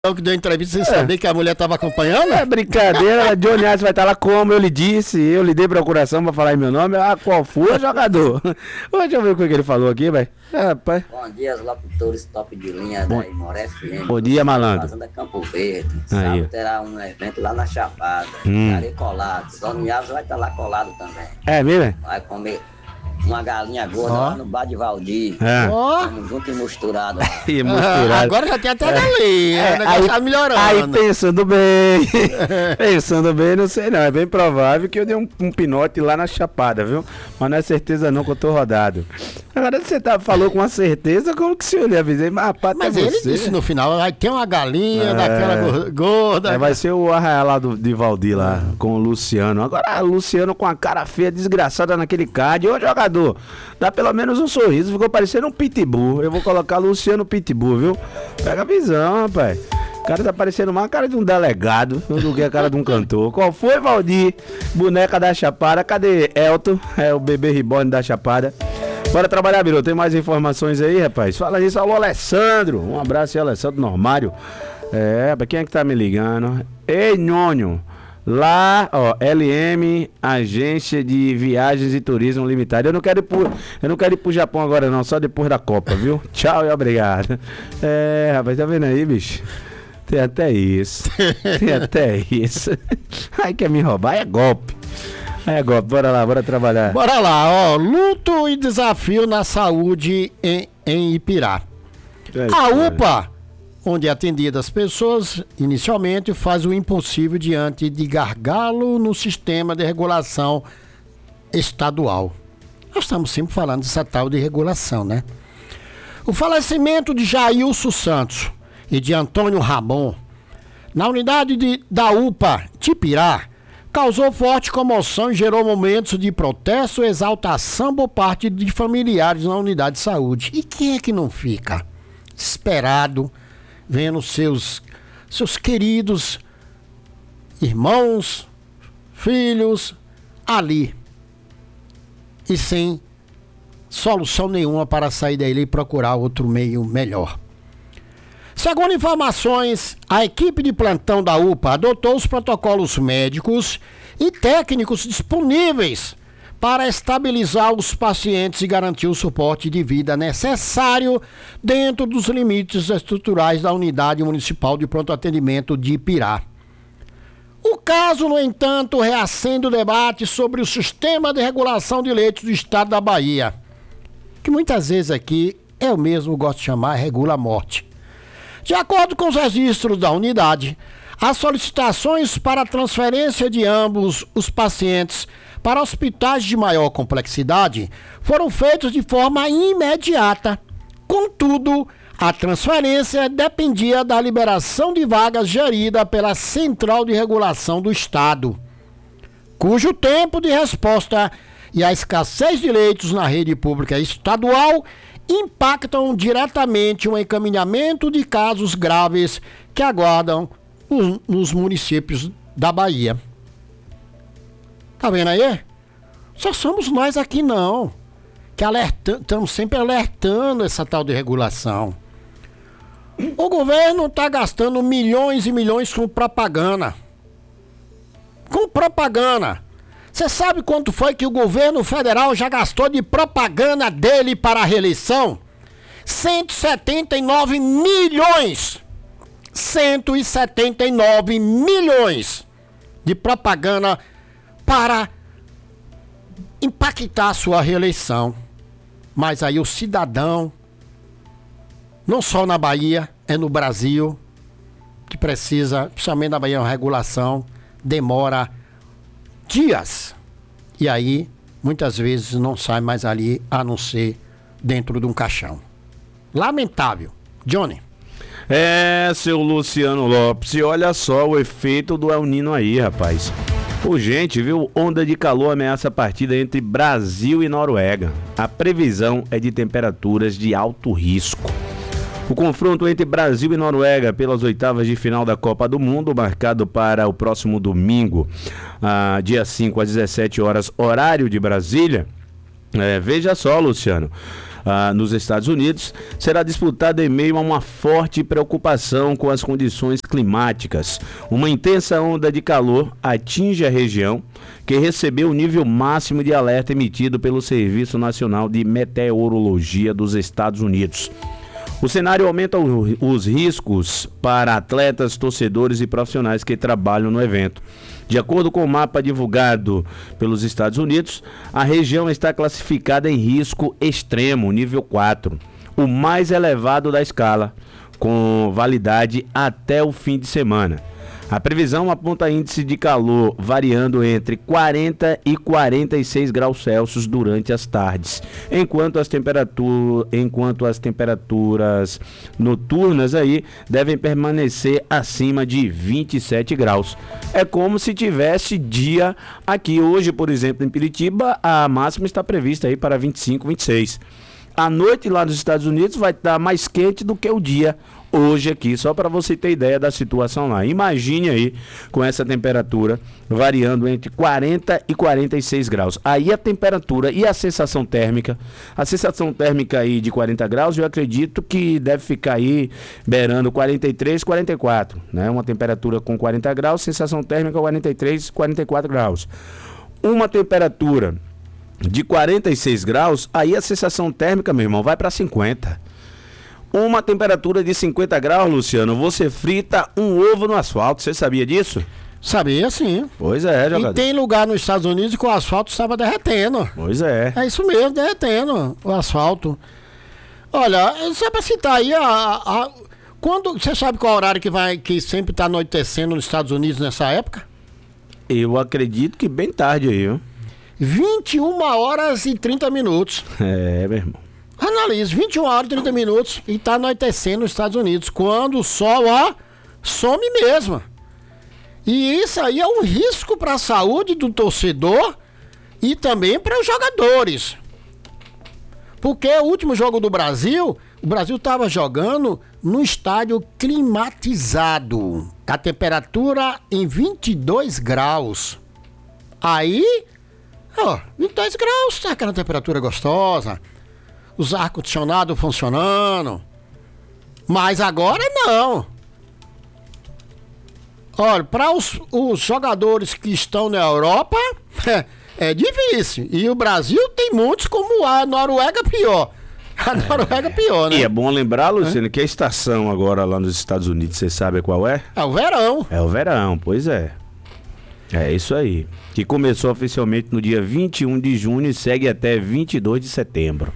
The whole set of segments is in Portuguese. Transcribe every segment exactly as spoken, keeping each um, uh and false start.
que deu entrevista sem é. saber que a mulher estava acompanhando? É brincadeira, Johnny Arce vai estar lá como eu lhe disse, eu lhe dei procuração para falar em meu nome, ah, qual foi o jogador? Deixa eu ver o que ele falou aqui, velho. É, rapaz. Bom dia, os locutores top de linha Bom. da Imoré F M. Bom dia, malandro. Fazenda Campo Verde. Aí. Sábado terá um evento lá na Chapada. Hum. Estarei colado. Johnny Arce vai estar lá colado também. É mesmo? Vai comer uma galinha gorda Ó. lá no bar de Valdir. É. Ó. Tamo junto e misturado lá. E Ah, misturado. agora já tem até a galinha, É, o negócio tá melhorando. Aí pensando bem, pensando bem, não sei não, é bem provável que eu dei um, um pinote lá na Chapada, viu? Mas não é certeza não que eu tô rodado. Agora você tá, falou com uma certeza, como que o senhor lhe avisei? Mas rapaz, Mas até ele você. disse no final, vai ter uma galinha É. daquela gor- gorda. É, vai ser o arraial lá do, de Valdir lá, com o Luciano. Agora, o Luciano com a cara feia, desgraçada naquele card. Ô, jogador, dá pelo menos um sorriso, ficou parecendo um pitbull. Eu vou colocar Luciano Pitbull, viu? Pega a visão, rapaz. O cara tá parecendo mais a cara de um delegado do que a cara de um cantor. Qual foi, Valdir? Boneca da Chapada. Cadê Elton? É o bebê reborn da Chapada. Bora trabalhar, Biro. Tem mais informações aí, rapaz? Fala isso, alô, Alessandro. Um abraço aí, Alessandro Normário. É, pra quem é que tá me ligando? Ei, Nhonho. Lá, ó, L M, Agência de Viagens e Turismo Limitada. Eu não quero ir pro, eu não quero ir pro Japão agora não, só depois da Copa, viu? Tchau e obrigado. É, rapaz, tá vendo aí, bicho? Tem até isso. Tem até isso. Aí quer me roubar, é golpe. Aí é golpe, bora lá, bora trabalhar. Bora lá, ó. Luto e desafio na saúde em, em Ipirá. A UPA, onde é atendida as pessoas, inicialmente faz o impossível diante de gargalo no sistema de regulação estadual. Nós estamos sempre falando dessa tal de regulação, né? O falecimento de Jailson Santos e de Antônio Ramon na unidade de, da UPA de Ipirá causou forte comoção e gerou momentos de protesto e exaltação por parte de familiares na unidade de saúde. E quem é que não fica desesperado vendo seus, seus queridos irmãos, filhos ali e sem solução nenhuma para sair dali e procurar outro meio melhor? Segundo informações, a equipe de plantão da UPA adotou os protocolos médicos e técnicos disponíveis para estabilizar os pacientes e garantir o suporte de vida necessário dentro dos limites estruturais da Unidade Municipal de Pronto Atendimento de Ipirá. O caso, no entanto, reacende o debate sobre o sistema de regulação de leitos do estado da Bahia, que muitas vezes aqui eu mesmo gosto de chamar regula a morte. De acordo com os registros da unidade, as solicitações para a transferência de ambos os pacientes para hospitais de maior complexidade foram feitas de forma imediata. Contudo, a transferência dependia da liberação de vagas gerida pela Central de Regulação do Estado, cujo tempo de resposta e a escassez de leitos na rede pública estadual impactam diretamente o encaminhamento de casos graves que aguardam os, nos municípios da Bahia. Tá vendo aí? Só somos nós aqui não, que estamos sempre alertando essa tal de regulação. O governo está gastando milhões e milhões com propaganda. Com propaganda. Você sabe quanto foi que o governo federal já gastou de propaganda dele para a reeleição? cento e setenta e nove milhões. cento e setenta e nove milhões de propaganda para impactar a sua reeleição. Mas aí o cidadão, não só na Bahia, é no Brasil, que precisa, principalmente na Bahia, uma regulação, demora dias. E aí, muitas vezes, não sai mais ali, a não ser dentro de um caixão. Lamentável. Johnny. É, seu Luciano Lopes, e olha só o efeito do El Nino aí, rapaz. Urgente, viu? Onda de calor ameaça a partida entre Brasil e Noruega. A previsão é de temperaturas de alto risco. O confronto entre Brasil e Noruega pelas oitavas de final da Copa do Mundo, marcado para o próximo domingo, ah, dia cinco às dezessete horas, horário de Brasília. É, veja só, Luciano. ah, nos Estados Unidos, será disputada em meio a uma forte preocupação com as condições climáticas. Uma intensa onda de calor atinge a região, que recebeu o nível máximo de alerta emitido pelo Serviço Nacional de Meteorologia dos Estados Unidos. O cenário aumenta o, os riscos para atletas, torcedores e profissionais que trabalham no evento. De acordo com o mapa divulgado pelos Estados Unidos, a região está classificada em risco extremo, nível quatro, o mais elevado da escala, com validade até o fim de semana. A previsão aponta índice de calor variando entre quarenta e quarenta e seis graus Celsius durante as tardes, enquanto as, temperatura, enquanto as temperaturas noturnas aí devem permanecer acima de vinte e sete graus. É como se tivesse dia aqui. Hoje, por exemplo, em Piritiba, a máxima está prevista aí para vinte e cinco, vinte e seis. A noite lá nos Estados Unidos vai estar mais quente do que o dia hoje aqui, só para você ter ideia da situação lá. Imagine aí com essa temperatura variando entre quarenta e quarenta e seis graus. Aí a temperatura e a sensação térmica, a sensação térmica aí de quarenta graus, eu acredito que deve ficar aí beirando quarenta e três, quarenta e quatro, né? Uma temperatura com quarenta graus, sensação térmica quarenta e três, quarenta e quatro graus. Uma temperatura de quarenta e seis graus, aí a sensação térmica, meu irmão, vai para cinquenta. Uma temperatura de cinquenta graus, Luciano, você frita um ovo no asfalto. Você sabia disso? Sabia, sim. Pois é, jogador. E tem lugar nos Estados Unidos que o asfalto estava derretendo. Pois é. É isso mesmo, derretendo o asfalto. Olha, só para citar aí, a, a, quando, você sabe qual horário que, vai, que sempre está anoitecendo nos Estados Unidos nessa época? Eu acredito que bem tarde aí, viu? vinte e uma horas e trinta minutos. É, meu irmão. Analise, vinte e uma horas e trinta minutos e tá anoitecendo nos Estados Unidos, quando o sol, ó, some mesmo. E isso aí é um risco para a saúde do torcedor e também para os jogadores. Porque o último jogo do Brasil, o Brasil estava jogando num estádio climatizado, a temperatura em vinte e dois graus. Aí, ó, vinte e dois graus, tá aquela temperatura gostosa. Os ar-condicionados funcionando. Mas agora não. Olha, para os, os jogadores que estão na Europa, é, é difícil. E o Brasil tem muitos, como a Noruega pior. A Noruega pior, né? E é bom lembrar, Luciano, é? que a estação agora lá nos Estados Unidos, você sabe qual é? É o verão. É o verão, pois é. É isso aí. Que começou oficialmente no dia vinte e um de junho e segue até vinte e dois de setembro.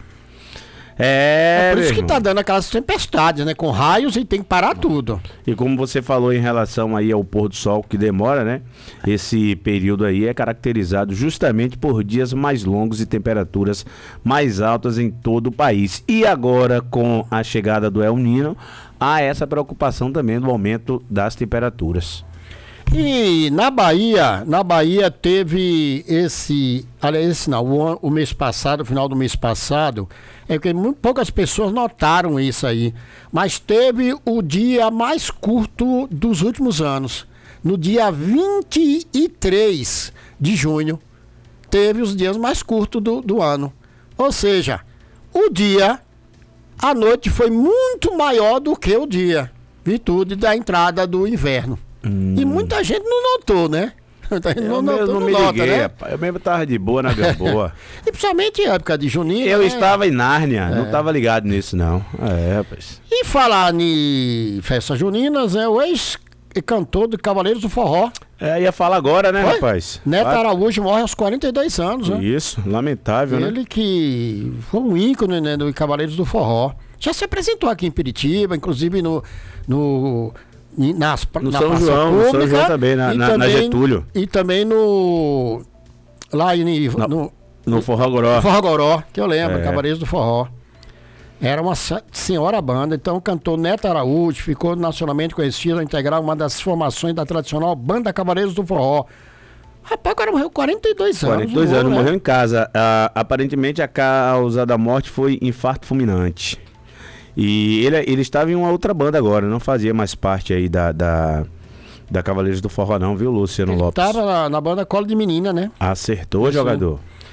É, é por isso mesmo. que tá dando aquelas tempestades, né? Com raios e tem que parar tudo. E como você falou em relação aí ao pôr do sol que demora, né? Esse período aí é caracterizado justamente por dias mais longos e temperaturas mais altas em todo o país. E agora, com a chegada do El Niño, há essa preocupação também do aumento das temperaturas. E na Bahia, na Bahia teve esse, aliás, esse não, o, o mês passado, o final do mês passado, é que muito poucas pessoas notaram isso aí, mas teve o dia mais curto dos últimos anos. No dia vinte e três de junho, teve os dias mais curtos do, do ano. Ou seja, o dia, a noite foi muito maior do que o dia, virtude da entrada do inverno. Hum. E muita gente não notou, né? Eu não, mesmo não me nota, liguei, né? Rapaz. Eu mesmo tava de boa na Gamboa. E principalmente em época de junino. Eu né? estava em Nárnia, é. não estava ligado nisso, não. É, rapaz. E falar em festas juninas, é o ex-cantor de Cavaleiros do Forró. É, ia falar agora, né, Oi? rapaz? Neto Vai. Araújo morre aos quarenta e dois anos, né? Isso, lamentável, Ele né? Ele que foi um ícone, né, do Cavaleiros do Forró. Já se apresentou aqui em Piritiba, inclusive no... no Nas, no na São Praça João, Pública, no São João também, na, na, também, na Getúlio. E também no... Lá em, no, no, no Forró Goró. Forró Goró, que eu lembro, é. Cavaleiros do Forró. Era uma senhora banda, então cantou Neto Araújo, ficou nacionalmente conhecido a integrar uma das formações da tradicional banda Cavaleiros do Forró. Rapaz, o cara morreu com quarenta e dois anos. quarenta e dois anos, né? Morreu em casa. Ah, aparentemente a causa da morte foi infarto fulminante. E ele, ele estava em uma outra banda agora, não fazia mais parte aí da, da, da Cavaleiros do Forró não, viu, Luciano ele Lopes? Estava na, na banda Colo de Menina, né? Acertou, Isso. jogador.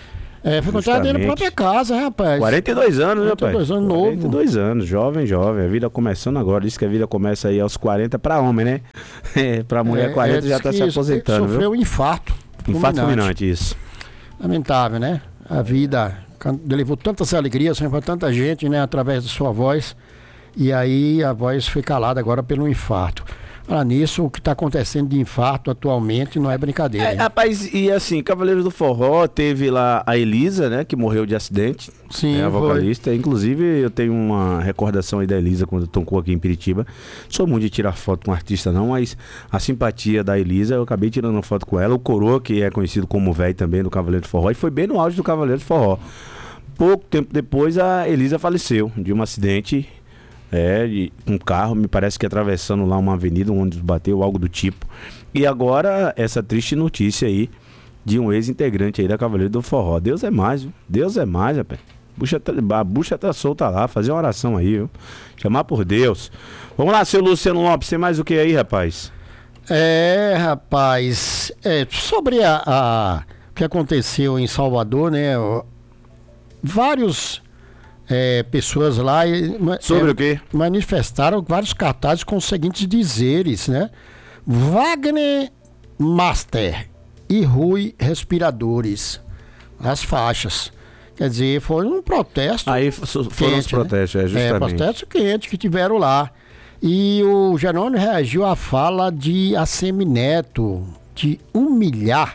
É, foi encontrado dentro da própria casa, rapaz. quarenta e dois anos, né, pai? quarenta e dois anos, novo. quarenta e dois anos, jovem, jovem. A vida começando agora. Diz que a vida começa aí aos quarenta pra homem, né? É, pra mulher É, quarenta é, já diz tá que se aposentando, sofreu viu? um infarto. Infarto fulminante. fulminante, isso. Lamentável, né? A vida levou tantas alegrias para tanta gente, né? Através da sua voz. E aí a voz foi calada agora pelo infarto. Olha, nisso, o que está acontecendo de infarto atualmente não é brincadeira. É, hein? rapaz, e assim, Cavaleiros do Forró teve lá a Elisa, né? Que morreu de acidente. Sim, é a foi. vocalista. Inclusive, eu tenho uma recordação aí da Elisa quando tocou aqui em Piritiba. Sou muito de tirar foto com artista, não, mas a simpatia da Elisa, eu acabei tirando uma foto com ela. O Coroa, que é conhecido como velho também do Cavaleiro do Forró, e foi bem no auge do Cavaleiro do Forró. Pouco tempo depois, a Elisa faleceu de um acidente. É, de um carro, me parece que atravessando lá uma avenida, um ônibus bateu, algo do tipo. E agora, essa triste notícia aí de um ex-integrante aí da Cavaleiro do Forró. Deus é mais, viu? Deus é mais, rapaz. Bucha tá, a bucha tá solta lá, fazer uma oração aí, viu? Chamar por Deus. Vamos lá, seu Luciano Lopes, tem mais o que aí, rapaz? É, rapaz, é, sobre a, a- o que aconteceu em Salvador, né? ó, Vários é, pessoas lá e, ma- Sobre é, o quê? manifestaram vários cartazes com os seguintes dizeres, né? Wagner Master e Rui Respiradores. As faixas. Quer dizer, foi um protesto. Aí f- so- foram os quente, né? protestos, é, É, justamente. protesto quente que tiveram lá. E o Jerônimo reagiu à fala de Assemineto, de humilhar.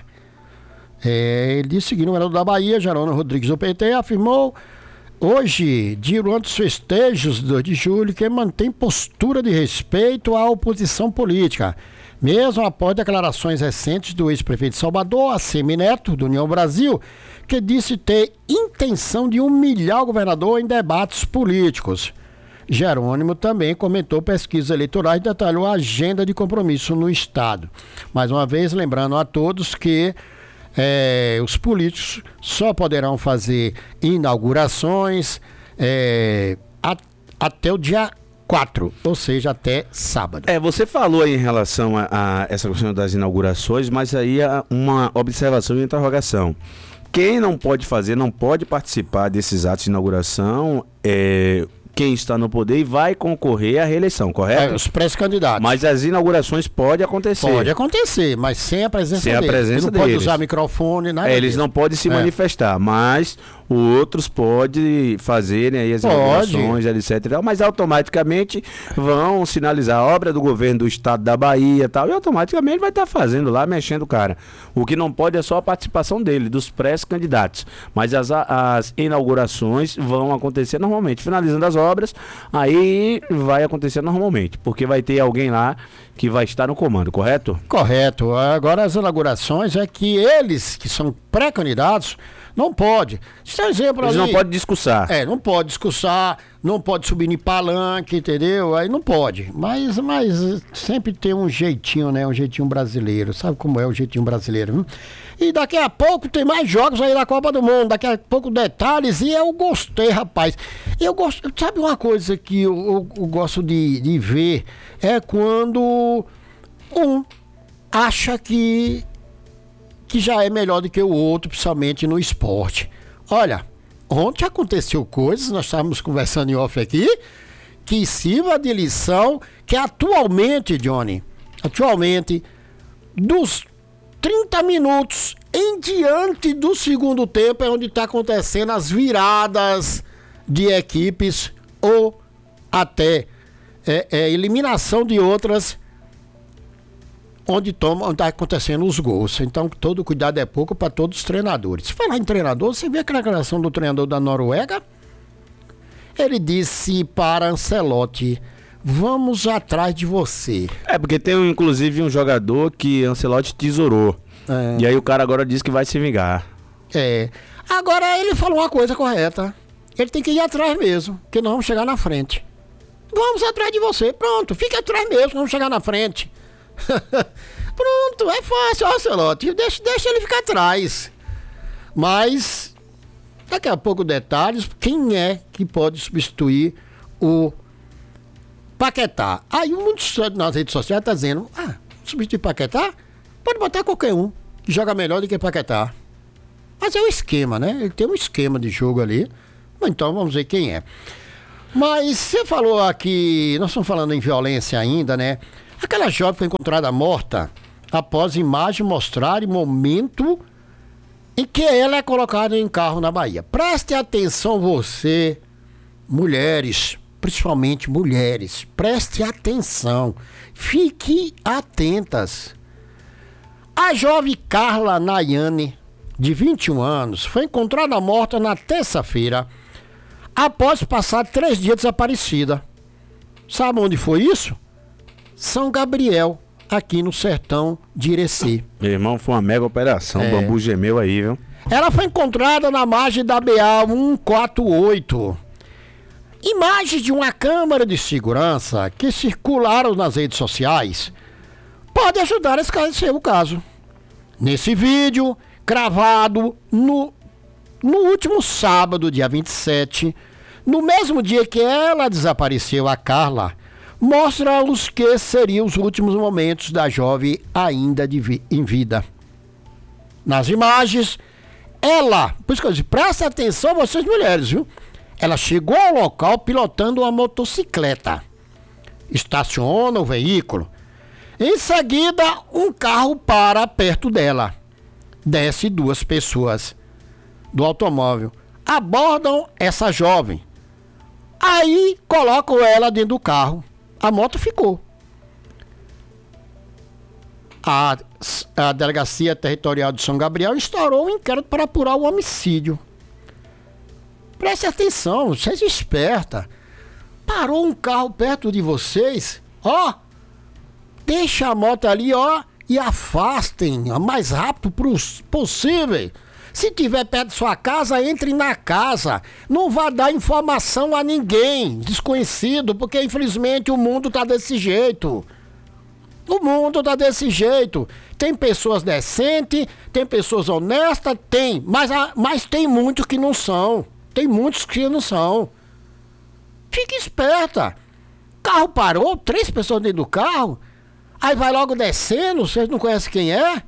É, ele disse que no vereador da Bahia, Jerônimo Rodrigues do P T, afirmou hoje, durante os festejos do dois de julho, que mantém postura de respeito à oposição política. Mesmo após declarações recentes do ex-prefeito de Salvador, Assemineto, do União Brasil, que disse ter intenção de humilhar o governador em debates políticos. Jerônimo também comentou pesquisas eleitorais e detalhou a agenda de compromisso no Estado. Mais uma vez, lembrando a todos que eh, os políticos só poderão fazer inaugurações eh, a- até o dia quatro, ou seja, até sábado. É, você falou aí em relação a, a essa questão das inaugurações, mas aí há uma observação e interrogação. Quem não pode fazer, não pode participar desses atos de inauguração, é quem está no poder e vai concorrer à reeleição, É, correto? os pré-candidatos. Mas as inaugurações podem acontecer. Pode acontecer, mas sem a presença Sem a deles. presença Ele não pode deles. usar microfone, nada É, eles disso. não podem se É. manifestar, mas outros podem fazerem aí as Pode. inaugurações, etcétera. Mas automaticamente vão sinalizar a obra do governo do estado da Bahia e tal, e automaticamente vai estar fazendo lá, mexendo o cara. O que não pode é só a participação dele, dos pré-candidatos. Mas as, as inaugurações vão acontecer normalmente. Finalizando as obras, aí vai acontecer normalmente, porque vai ter alguém lá que vai estar no comando, correto? Correto. Agora as inaugurações é que eles, que são pré-candidatos, não pode. Isso é um exemplo Eles ali. não podem discursar. É, não pode discursar, não pode subir em palanque, entendeu? Aí não pode. Mas, mas eh, sempre tem um jeitinho, né? Um jeitinho brasileiro. Sabe como é o jeitinho brasileiro, viu? E daqui a pouco tem mais jogos aí da Copa do Mundo. Daqui a pouco detalhes. E eu gostei, rapaz. Eu gosto. Sabe uma coisa que eu, eu- eu gosto de, de ver? É quando um acha que que já é melhor do que o outro, principalmente no esporte. Olha, ontem aconteceu coisas, nós estávamos conversando em off aqui, que sirva de lição, que atualmente, Johnny, atualmente, dos trinta minutos em diante do segundo tempo é onde está acontecendo as viradas de equipes ou até é, é, eliminação de outras onde toma, onde está acontecendo os gols. Então, todo cuidado é pouco para todos os treinadores. Se falar em treinador, você vê aquela declaração do treinador da Noruega? Ele disse para Ancelotti: vamos atrás de você. É, porque tem inclusive um jogador que Ancelotti tesourou. É. E aí o cara agora diz que vai se vingar. É. Agora, ele falou uma coisa correta. Ele tem que ir atrás mesmo, que nós vamos chegar na frente. Vamos atrás de você. Pronto, fica atrás mesmo, vamos chegar na frente. Pronto, é fácil, ó, Ancelotti. Deixa, deixa ele ficar atrás. Mas, daqui a pouco detalhes, quem é que pode substituir o Paquetá? Aí muitos nas redes sociais estão dizendo, ah, substituir Paquetá? Pode botar qualquer um que joga melhor do que Paquetá. Mas é o esquema, né? Ele tem um esquema de jogo ali. Então vamos ver quem é. Mas você falou aqui, nós estamos falando em violência ainda, né? Aquela jovem foi encontrada morta após imagem mostrar o momento em que ela é colocada em carro na Bahia. Preste atenção você, mulheres, principalmente mulheres, preste atenção, fique atentas. A jovem Carla Nayane, de vinte e um anos, foi encontrada morta na terça-feira, após passar três dias desaparecida. Sabe onde foi isso? São Gabriel, aqui no sertão de Irecê. Meu irmão, foi uma mega operação, É. o bambu gemeu aí, viu? Ela foi encontrada na margem da B A cento e quarenta e oito. Imagens de uma câmera de segurança que circularam nas redes sociais podem ajudar a esclarecer o caso. Nesse vídeo, gravado no, no último sábado, dia vinte e sete, no mesmo dia que ela desapareceu, a Carla, mostra os que seriam os últimos momentos da jovem ainda de vi- em vida. Nas imagens, ela, por isso que eu disse, presta atenção vocês mulheres, viu? Ela chegou ao local pilotando uma motocicleta. Estaciona o veículo. Em seguida, um carro para perto dela. Desce duas pessoas do automóvel. Abordam essa jovem. Aí colocam ela dentro do carro. A moto ficou. A, a Delegacia Territorial de São Gabriel instaurou um inquérito para apurar o homicídio. Preste atenção, seja esperta. Parou um carro perto de vocês, ó. Deixa a moto ali, ó, e afastem o mais rápido pros- possível. Se tiver perto de sua casa, entre na casa. Não vá dar informação a ninguém desconhecido, porque infelizmente o mundo tá desse jeito. O mundo tá desse jeito. Tem pessoas decentes, tem pessoas honestas, tem, mas, a- mas tem muitos que não são. Tem muitos que não são. Fique esperta. Carro parou, três pessoas dentro do carro. Aí vai logo descendo, vocês não conhecem quem é?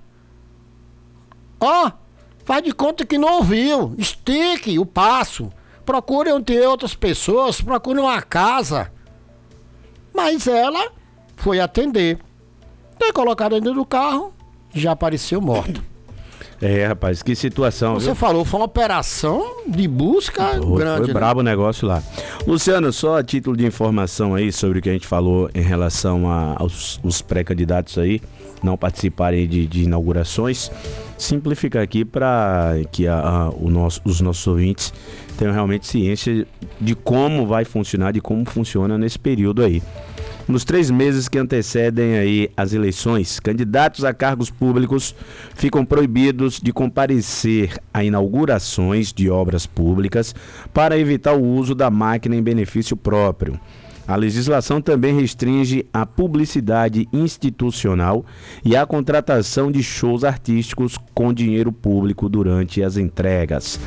Ó, faz de conta que não ouviu. Estique o passo. Procure onde outras pessoas, procure uma casa. Mas ela foi atender. Foi colocada dentro do carro, já apareceu morta. É, rapaz, que situação, Você viu? falou, foi uma operação de busca Foi, grande. foi né? brabo o negócio lá. Luciano, só a título de informação aí sobre o que a gente falou em relação a- aos os pré-candidatos aí não participarem de, de inaugurações, simplificar aqui para que a- a- o nosso- os nossos ouvintes tenham realmente ciência de como vai funcionar, de como funciona nesse período aí. Nos três meses que antecedem aí as eleições, candidatos a cargos públicos ficam proibidos de comparecer a inaugurações de obras públicas para evitar o uso da máquina em benefício próprio. A legislação também restringe a publicidade institucional e a contratação de shows artísticos com dinheiro público durante as entregas.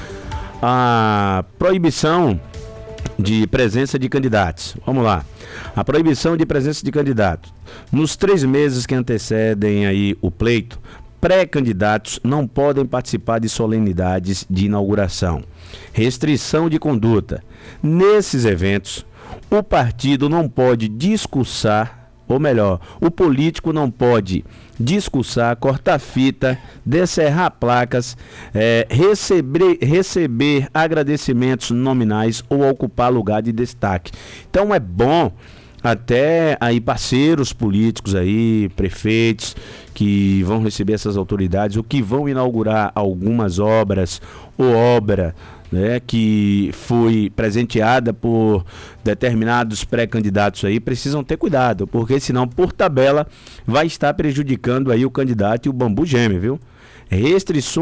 A proibição de presença de candidatos. Vamos lá. A proibição de presença de candidatos. Nos três meses que antecedem aí o pleito, pré-candidatos não podem participar de solenidades de inauguração. Restrição de conduta. Nesses eventos, o partido não pode discursar, ou melhor, o político não pode discursar, cortar fita, descerrar placas, eh, receber, receber agradecimentos nominais ou ocupar lugar de destaque. Então é bom até aí parceiros políticos aí, prefeitos que vão receber essas autoridades, ou que vão inaugurar algumas obras ou obra, né, que foi presenteada por determinados pré-candidatos aí, precisam ter cuidado, porque senão, por tabela, vai estar prejudicando aí o candidato e o bambu geme, viu? Restrições